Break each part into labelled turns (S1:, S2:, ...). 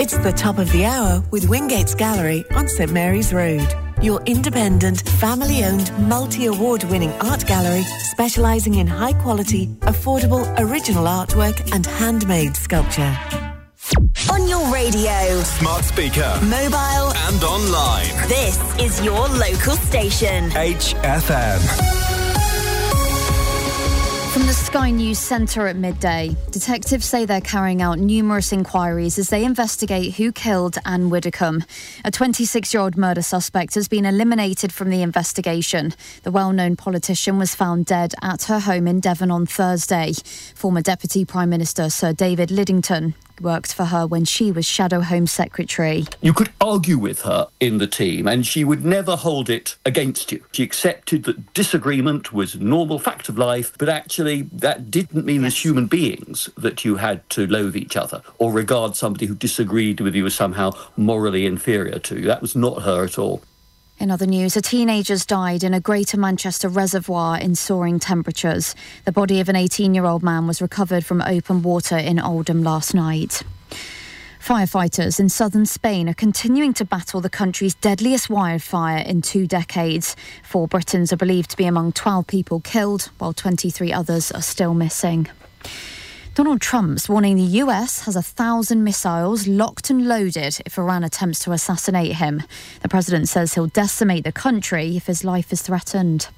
S1: It's the top of the hour with Wingate's Gallery on St Mary's Road. Your independent, family-owned, multi-award-winning art gallery specialising in high-quality, affordable, original artwork and handmade sculpture.
S2: On your radio,
S3: smart speaker,
S2: mobile
S3: and online.
S2: This is your local station.
S3: HFM.
S4: From the Sky News Centre at midday, detectives say they're carrying out numerous inquiries as they investigate who killed Anne Widdecombe. A 26-year-old murder suspect has been eliminated from the investigation. The well-known politician was found dead at her home in Devon on Thursday. Former Deputy Prime Minister Sir David Lidington worked for her when she was Shadow Home Secretary.
S5: You could argue with her in the team and she would never hold it against you. She accepted that disagreement was a normal fact of life, but actually that didn't mean as human beings that you had to loathe each other or regard somebody who disagreed with you as somehow morally inferior to you. That was not her at all.
S4: In other news, a teenager's died in a Greater Manchester reservoir in soaring temperatures. The body of an 18-year-old man was recovered from open water in Oldham last night. Firefighters in southern Spain are continuing to battle the country's deadliest wildfire in 2 decades. 4 Britons are believed to be among 12 people killed, while 23 others are still missing. Donald Trump's warning the US has 1,000 missiles locked and loaded if Iran attempts to assassinate him. The president says he'll decimate the country if his life is threatened.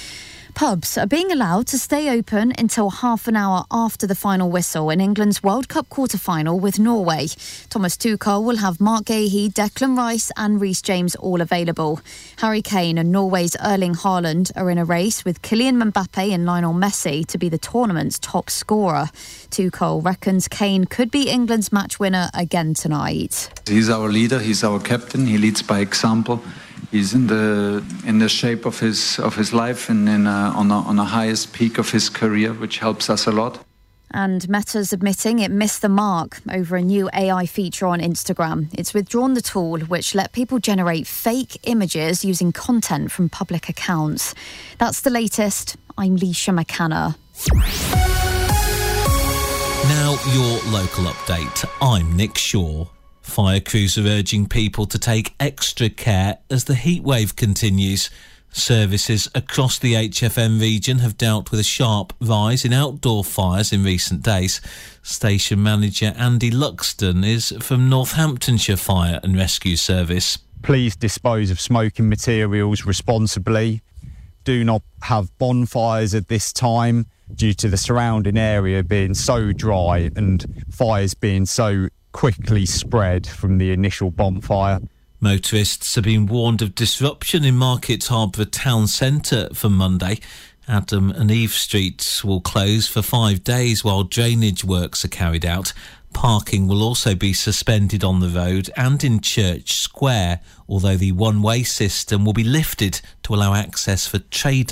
S4: Pubs are being allowed to stay open until half an hour after the final whistle in England's World Cup quarter-final with Norway. Thomas Tuchel will have Mark Gahey, Declan Rice and Reece James all available. Harry Kane and Norway's Erling Haaland are in a race with Kylian Mbappe and Lionel Messi to be the tournament's top scorer. Tuchel reckons Kane could be England's match winner again tonight.
S6: He's our leader, he's our captain, he leads by example. He's in the shape of his life and on the highest peak of his career, which helps us a lot.
S4: And Meta's admitting it missed the mark over a new AI feature on Instagram. It's withdrawn the tool which let people generate fake images using content from public accounts. That's the latest. I'm Leisha McCanna.
S7: Now your local update. I'm Nick Shaw. Fire crews are urging people to take extra care as the heatwave continues. Services across the HFM region have dealt with a sharp rise in outdoor fires in recent days. Station manager Andy Luxton is from Northamptonshire Fire and Rescue Service.
S8: Please dispose of smoking materials responsibly. Do not have bonfires at this time due to the surrounding area being so dry and fires being so quickly spread from the initial bonfire.
S7: Motorists have been warned of disruption in Market Harbour town centre for Monday. Adam and Eve Streets will close for 5 days while drainage works are carried out. Parking will also be suspended on the road and in Church Square, although the one-way system will be lifted to allow access for trade